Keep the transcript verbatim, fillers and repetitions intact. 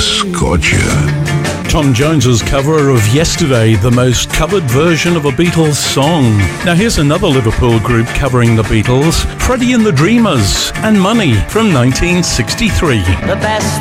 Scorcher. Tom Jones's cover of Yesterday, the most covered version of a Beatles song. Now here's another Liverpool group covering the Beatles, Freddie and the Dreamers, and Money from nineteen sixty-three. The best